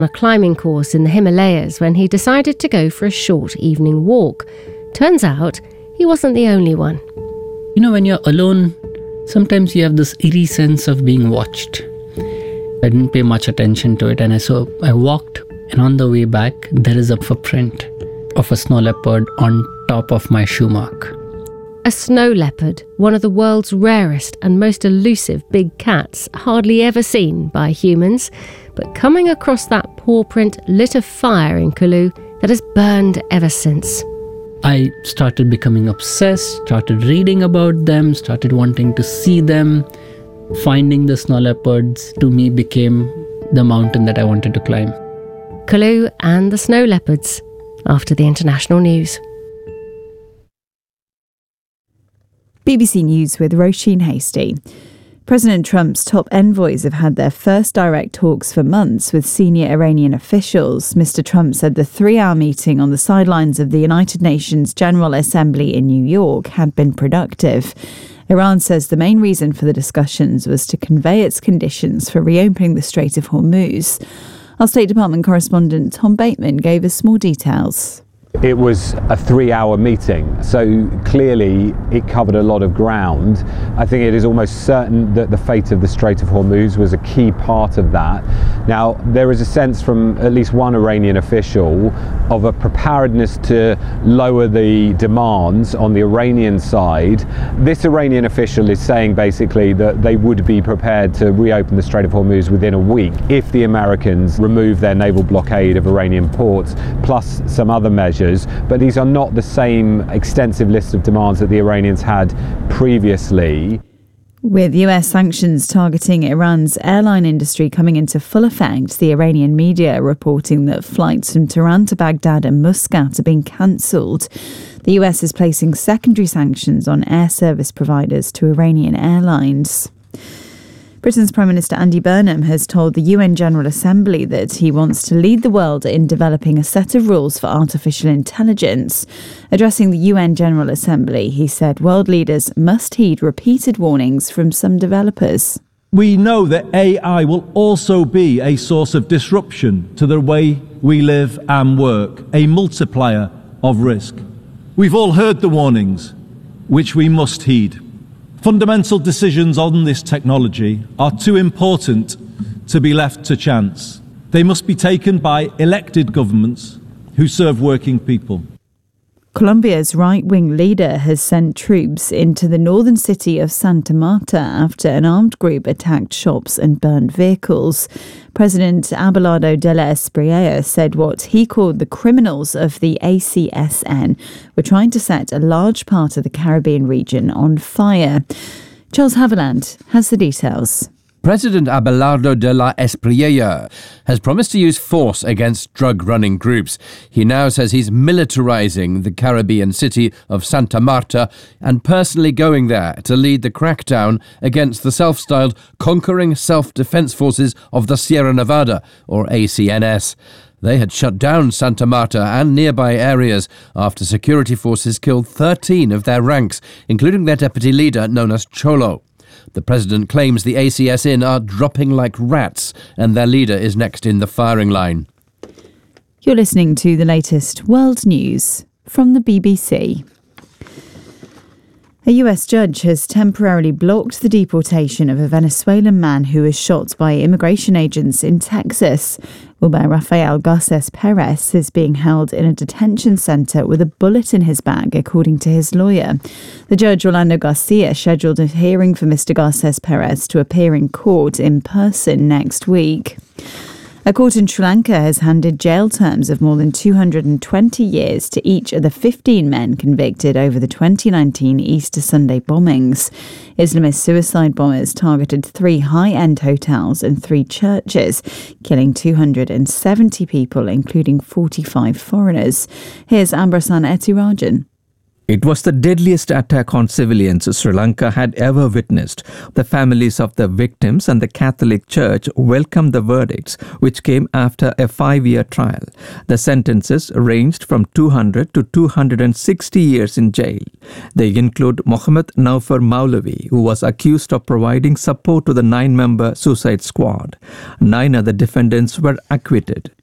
a climbing course in the Himalayas when he decided to go for a short evening walk. Turns out he wasn't the only one. You know, when you're alone, sometimes you have this eerie sense of being watched. I didn't pay much attention to it, and I walked, and on the way back, there is a footprint of a snow leopard on top of my shoe mark. A snow leopard, one of the world's rarest and most elusive big cats, hardly ever seen by humans, but coming across that paw print lit a fire in Kulu that has burned ever since. I started becoming obsessed, started reading about them, started wanting to see them. Finding the snow leopards to me became the mountain that I wanted to climb. Kulu and the snow leopards, after the international news. BBC News with Roisin Hasty. President Trump's top envoys have had their first direct talks for months with senior Iranian officials. Mr. Trump said the 3-hour meeting on the sidelines of the United Nations General Assembly in New York had been productive. Iran says the main reason for the discussions was to convey its conditions for reopening the Strait of Hormuz. Our State Department correspondent Tom Bateman gave us more details. It was a 3-hour meeting, so clearly it covered a lot of ground. I think it is almost certain that the fate of the Strait of Hormuz was a key part of that. Now, there is a sense from at least one Iranian official of a preparedness to lower the demands on the Iranian side. This Iranian official is saying basically that they would be prepared to reopen the Strait of Hormuz within a week if the Americans remove their naval blockade of Iranian ports, plus some other measures. But these are not the same extensive list of demands that the Iranians had previously. With US sanctions targeting Iran's airline industry coming into full effect, the Iranian media are reporting that flights from Tehran to Baghdad and Muscat are being cancelled. The US is placing secondary sanctions on air service providers to Iranian airlines. Britain's Prime Minister Andy Burnham has told the UN General Assembly that he wants to lead the world in developing a set of rules for artificial intelligence. Addressing the UN General Assembly, he said world leaders must heed repeated warnings from some developers. We know that AI will also be a source of disruption to the way we live and work, a multiplier of risk. We've all heard the warnings, which we must heed. Fundamental decisions on this technology are too important to be left to chance. They must be taken by elected governments who serve working people. Colombia's right-wing leader has sent troops into the northern city of Santa Marta after an armed group attacked shops and burned vehicles. President Abelardo de la Espriella said what he called the criminals of the ACSN were trying to set a large part of the Caribbean region on fire. Charles Haviland has the details. President Abelardo de la Espriella has promised to use force against drug-running groups. He now says he's militarizing the Caribbean city of Santa Marta and personally going there to lead the crackdown against the self-styled Conquering Self-Defense Forces of the Sierra Nevada, or ACNS. They had shut down Santa Marta and nearby areas after security forces killed 13 of their ranks, including their deputy leader known as Cholo. The president claims the ACSN are dropping like rats and their leader is next in the firing line. You're listening to the latest world news from the BBC. A US judge has temporarily blocked the deportation of a Venezuelan man who was shot by immigration agents in Texas. Wilber Rafael Garces Perez is being held in a detention centre with a bullet in his bag, according to his lawyer. The judge, Orlando Garcia, scheduled a hearing for Mr. Garces Perez to appear in court in person next week. A court in Sri Lanka has handed jail terms of more than 220 years to each of the 15 men convicted over the 2019 Easter Sunday bombings. Islamist suicide bombers targeted 3 high-end hotels and 3 churches, killing 270 people, including 45 foreigners. Here's Ambrasan Eturajan. It was the deadliest attack on civilians Sri Lanka had ever witnessed. The families of the victims and the Catholic Church welcomed the verdicts, which came after a 5-year trial. The sentences ranged from 200 to 260 years in jail. They include Mohammed Naufar Maulavi, who was accused of providing support to the 9-member suicide squad. 9 other defendants were acquitted.